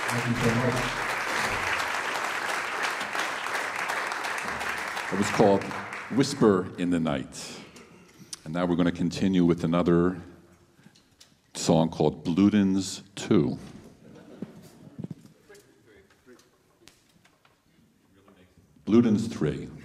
Thank you so much. It was called Whisper in the Night. And now we're going to continue with another song called Bluden's 2. Bluden's 3.